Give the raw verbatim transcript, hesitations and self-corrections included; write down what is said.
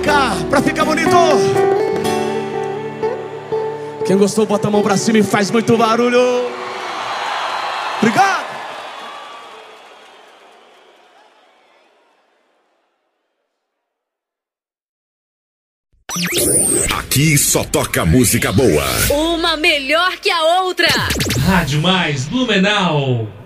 cá, pra ficar bonito. Quem gostou, bota a mão pra cima e faz muito barulho. Obrigado. Aqui só toca música boa. Uma melhor que a outra. Rádio Mais Blumenau.